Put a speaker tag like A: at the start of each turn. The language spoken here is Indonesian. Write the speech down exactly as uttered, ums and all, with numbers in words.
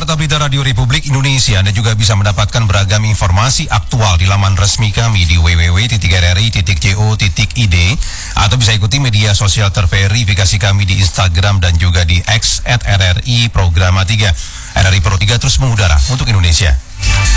A: Warta Berita Radio Republik Indonesia, Anda juga bisa mendapatkan beragam informasi aktual di laman resmi kami di w w w titik r r i titik co titik i d atau bisa ikuti media sosial terverifikasi kami di Instagram dan juga di X at R R I Programa tiga. R R I Pro tiga terus mengudara untuk Indonesia.